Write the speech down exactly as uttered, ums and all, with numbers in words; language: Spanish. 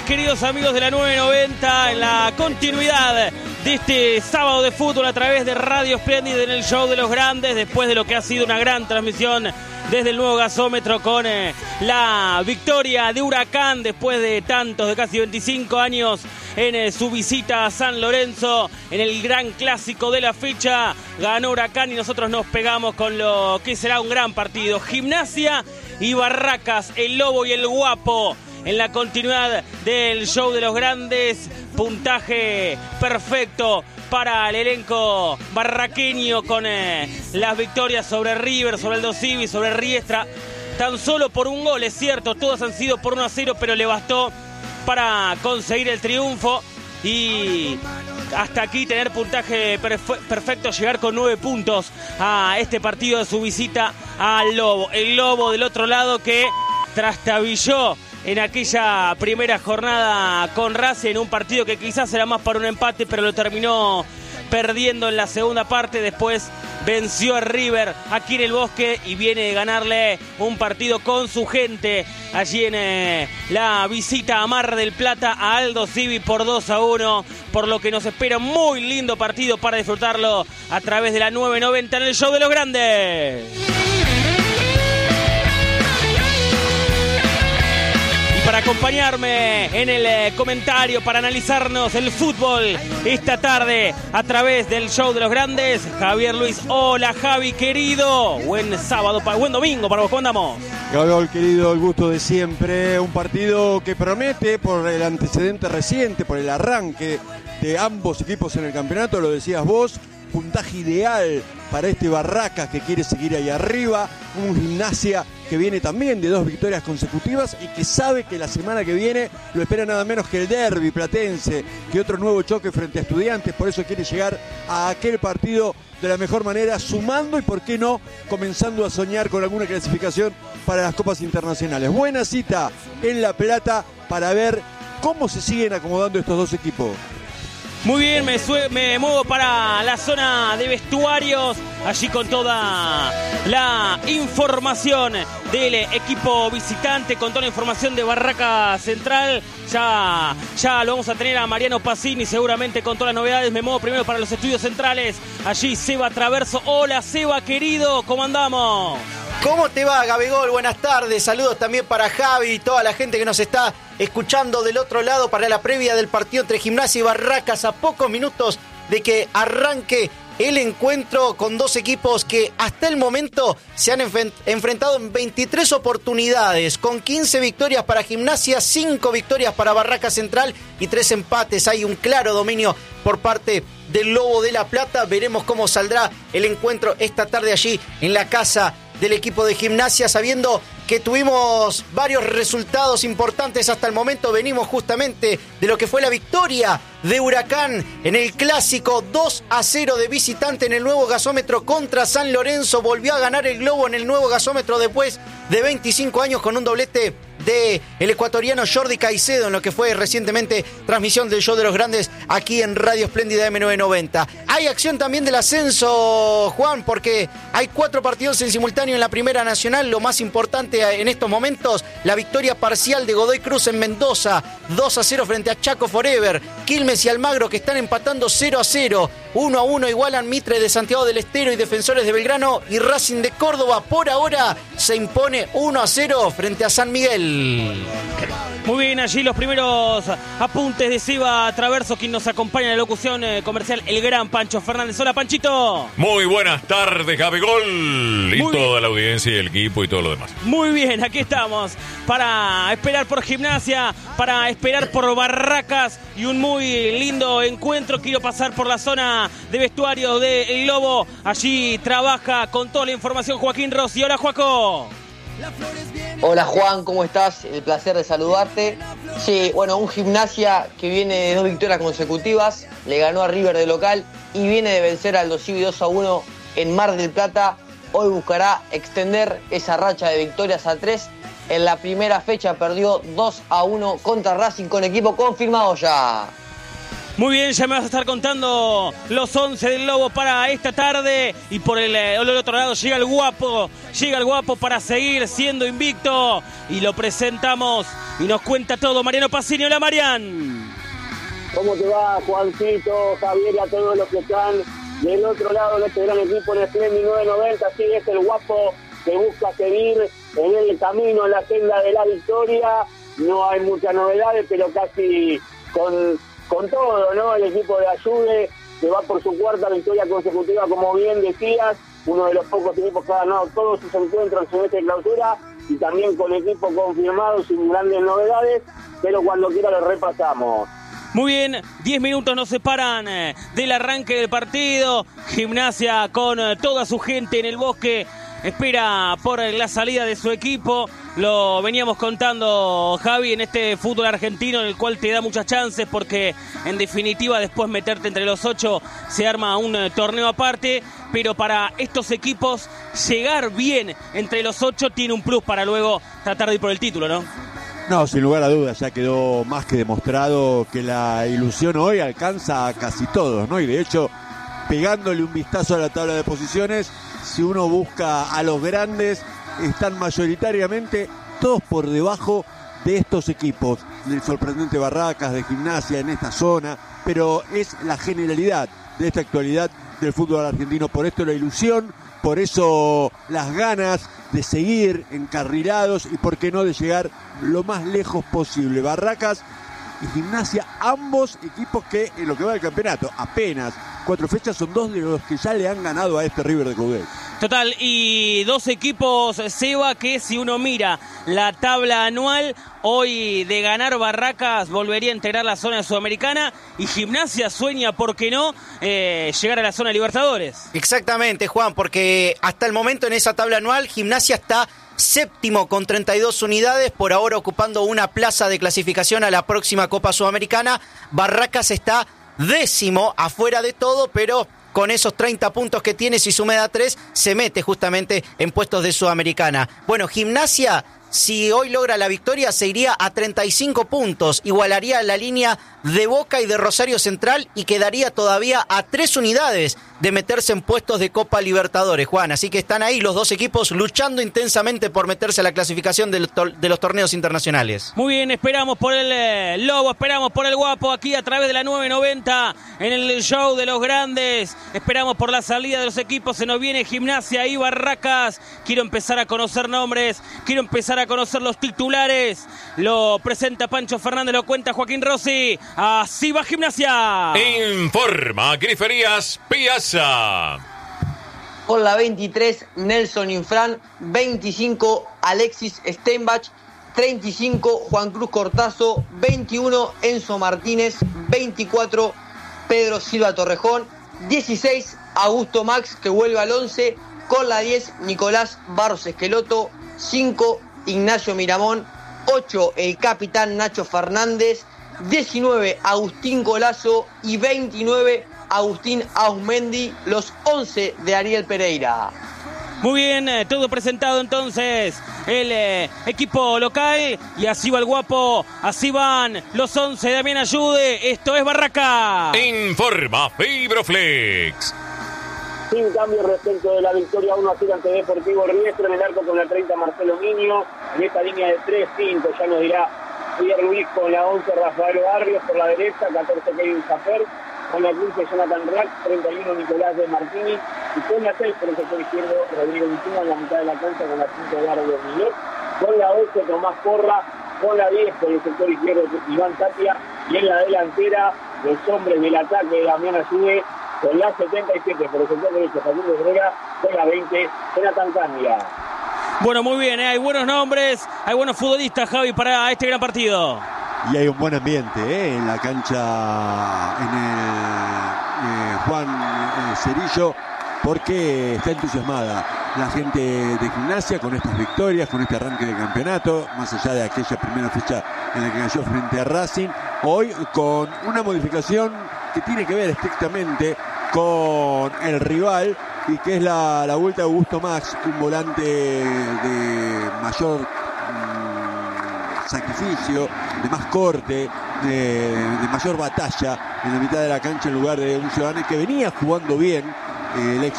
queridos amigos de la nueve noventa, en la continuidad de este sábado de fútbol a través de Radio Espléndida en el Show de los Grandes, después de lo que ha sido una gran transmisión desde el nuevo gasómetro con eh, la victoria de Huracán después de tantos, de casi veinticinco años en eh, su visita a San Lorenzo en el gran clásico de la fecha. Ganó Huracán y nosotros nos pegamos con lo que será un gran partido. Gimnasia y Barracas, el Lobo y el Guapo en la continuidad del Show de los Grandes. Puntaje perfecto para el elenco barraqueño con eh, las victorias sobre River, sobre Aldo Civi, sobre Riestra. Tan solo por un gol, es cierto, todos han sido por uno a cero, pero le bastó para conseguir el triunfo y hasta aquí tener puntaje perfe- perfecto, llegar con nueve puntos a este partido de su visita al Lobo. El Lobo del otro lado que trastabilló en aquella primera jornada con Racing en un partido que quizás era más para un empate, pero lo terminó perdiendo en la segunda parte. Después venció a River aquí en el Bosque y viene de ganarle un partido con su gente allí en eh, la visita a Mar del Plata a Aldo Civi por dos a uno, por lo que nos espera un muy lindo partido para disfrutarlo a través de la nueve noventa en el Show de los Grandes. Para acompañarme en el eh, comentario, para analizarnos el fútbol esta tarde a través del Show de los Grandes, Javier Luis. Hola, Javi, querido. Buen sábado, para, buen domingo para vos. ¿Cómo andamos? Gabriel, querido, el gusto de siempre. Un partido que promete por el antecedente reciente, por el arranque de ambos equipos en el campeonato, lo decías vos. Puntaje ideal para este Barracas que quiere seguir ahí arriba, un Gimnasia que viene también de dos victorias consecutivas y que sabe que la semana que viene lo espera nada menos que el derbi platense, que otro nuevo choque frente a Estudiantes, por eso quiere llegar a aquel partido de la mejor manera, sumando y por qué no comenzando a soñar con alguna clasificación para las copas internacionales. Buena cita en La Plata para ver cómo se siguen acomodando estos dos equipos. Muy bien, me, sue- me muevo para la zona de vestuarios, allí con toda la información del equipo visitante, con toda la información de Barraca Central. Ya, ya lo vamos a tener a Mariano Pacini seguramente con todas las novedades. Me muevo primero para los estudios centrales, allí Seba Traverso. Hola Seba, querido, ¿cómo andamos? ¿Cómo te va, Gabigol? Buenas tardes, saludos también para Javi y toda la gente que nos está escuchando del otro lado para la previa del partido entre Gimnasia y Barracas a pocos minutos de que arranque el encuentro con dos equipos que hasta el momento se han enf- enfrentado en veintitrés oportunidades, con quince victorias para Gimnasia, cinco victorias para Barracas Central y tres empates. Hay un claro dominio por parte del Lobo de la Plata. Veremos cómo saldrá el encuentro esta tarde allí en la casa del equipo de Gimnasia, sabiendo que tuvimos varios resultados importantes hasta el momento. Venimos justamente de lo que fue la victoria de Huracán en el clásico dos a cero de visitante en el nuevo gasómetro contra San Lorenzo. Volvió a ganar el Globo en el nuevo gasómetro después de veinticinco años con un doblete de el ecuatoriano Jordi Caicedo en lo que fue recientemente transmisión del Show de los Grandes aquí en Radio Espléndida eme novecientos noventa. Hay acción también del ascenso, Juan, porque hay cuatro partidos en simultáneo en la Primera Nacional. Lo más importante en estos momentos, la victoria parcial de Godoy Cruz en Mendoza, dos a cero frente a Chaco Forever. Quilmes y Almagro que están empatando cero a cero. uno a uno igualan Mitre de Santiago del Estero y Defensores de Belgrano, y Racing de Córdoba por ahora se impone uno a cero frente a San Miguel. Muy bien, allí los primeros apuntes de Seba Traverso, quien nos acompaña en la locución eh, comercial, el gran Pancho Fernández. Hola, Panchito. Muy buenas tardes, Gabigol, y Muy toda bien. la audiencia y el equipo y todo lo demás. Muy bien, aquí estamos para esperar por Gimnasia, para esperar por Barracas y un muy lindo encuentro. Quiero pasar por la zona de vestuario de El Lobo. Allí trabaja con toda la información Joaquín Rossi. Hola, Joaco. Hola Juan, ¿cómo estás? El placer de saludarte. Sí, bueno, un Gimnasia que viene de dos victorias consecutivas, le ganó a River de local y viene de vencer al Aldo Civi dos a uno en Mar del Plata. Hoy buscará extender esa racha de victorias a tres. En la primera fecha perdió dos a uno contra Racing con equipo confirmado ya. Muy bien, ya me vas a estar contando los once del Lobo para esta tarde. Y por el, el otro lado llega el guapo, llega el guapo para seguir siendo invicto. Y lo presentamos y nos cuenta todo Mariano Pacini. Hola, Marian. ¿Cómo te va, Juancito, Javier, y a todos los que están del otro lado de este gran equipo en el Splendid nueve noventa? Sí, es el guapo que busca seguir en el camino, en la senda de la victoria. No hay muchas novedades, pero casi con... con todo, ¿no? El equipo de Ayude, que va por su cuarta victoria consecutiva, como bien decías, uno de los pocos equipos que ha ganado todos sus encuentros en esta clausura, y también con equipo confirmado, sin grandes novedades, pero cuando quiera lo repasamos. Muy bien, diez minutos nos separan eh, del arranque del partido. Gimnasia con eh, toda su gente en el bosque espera por la salida de su equipo. Lo veníamos contando, Javi, en este fútbol argentino en el cual te da muchas chances porque en definitiva después meterte entre los ocho se arma un eh, torneo aparte, pero para estos equipos llegar bien entre los ocho tiene un plus para luego tratar de ir por el título, ¿no? No, sin lugar a dudas, ya quedó más que demostrado que la ilusión hoy alcanza a casi todos, ¿no? Y de hecho, pegándole un vistazo a la tabla de posiciones, si uno busca a los grandes, están mayoritariamente todos por debajo de estos equipos, del sorprendente Barracas, de Gimnasia en esta zona, pero es la generalidad de esta actualidad del fútbol argentino. Por esto la ilusión, por eso las ganas de seguir encarrilados y por qué no de llegar lo más lejos posible. Barracas y Gimnasia, ambos equipos que en lo que va del campeonato, apenas cuatro fechas, son dos de los que ya le han ganado a este River de Coudet. Total, y dos equipos, Seba, que si uno mira la tabla anual, hoy de ganar Barracas volvería a integrar la zona sudamericana y Gimnasia sueña, ¿por qué no?, eh, llegar a la zona Libertadores. Exactamente, Juan, porque hasta el momento en esa tabla anual Gimnasia está séptimo con treinta y dos unidades, por ahora ocupando una plaza de clasificación a la próxima Copa Sudamericana. Barracas está décimo, afuera de todo, pero con esos treinta puntos que tiene, si suma da tres, se mete justamente en puestos de Sudamericana. Bueno, Gimnasia, si hoy logra la victoria, se iría a treinta y cinco puntos, igualaría la línea de Boca y de Rosario Central y quedaría todavía a tres unidades de meterse en puestos de Copa Libertadores, Juan. Así que están ahí los dos equipos luchando intensamente por meterse a la clasificación de los, tor- de los torneos internacionales. Muy bien, esperamos por el eh, Lobo, esperamos por el Guapo aquí a través de la nueve noventa en el show de los grandes. Esperamos por la salida de los equipos, se nos viene Gimnasia y Barracas. Quiero empezar a conocer nombres, quiero empezar a conocer los titulares. Lo presenta Pancho Fernández, lo cuenta Joaquín Rossi. Así va Gimnasia. Informa Griferías Piazza. Con la veintitrés, Nelson Infran. veinticinco, Alexis Steinbach. treinta y cinco, Juan Cruz Cortazo. veintiuno, Enzo Martínez. veinticuatro, Pedro Silva Torrejón. dieciséis, Augusto Max, que vuelve al once. Con la diez, Nicolás Barros Esqueloto. cinco, Ignacio Miramón. ocho, el capitán Nacho Fernández. diecinueve, Agustín Golazo. Y veintinueve, Agustín Ausmendi, los once de Ariel Pereira. Muy bien, eh, todo presentado entonces el eh, equipo local y así va el Guapo, así van los once, Damián Ayude, esto es Barraca. Informa Fibroflex. Sin cambio respecto de la victoria uno a cero ante Deportivo Riestra, en el arco con la treinta Marcelo Miño, en esta línea de tres cinco ya nos dirá Pierre Luis, con la once Rafael Barrios por la derecha, catorce Kevin Zafer, con la quince Jonathan Rack, treinta y uno Nicolás de Martini, y con la seis por el sector izquierdo Rodrigo Vicino en la mitad de la cancha, con la cinco Eduardo Millet, con la ocho Tomás Porra, con la diez por el sector izquierdo Iván Tapia, y en la delantera los hombres del ataque de Damián Ayude, con la setenta y siete por el sector derecho Facundo Herrera, con la veinte Jonathan Candia. Bueno, muy bien, ¿eh? Hay buenos nombres, hay buenos futbolistas, Javi, para este gran partido. Y hay un buen ambiente ¿eh? en la cancha, en el eh, Juan eh, Cerillo, porque está entusiasmada la gente de Gimnasia con estas victorias, con este arranque de campeonato, más allá de aquella primera fecha en la que cayó frente a Racing, hoy con una modificación que tiene que ver estrictamente con el rival, y que es la, la vuelta de Augusto Max, un volante de mayor mmm, sacrificio, de más corte, de, de mayor batalla en la mitad de la cancha en lugar de un Ciudadano que venía jugando bien, eh, el ex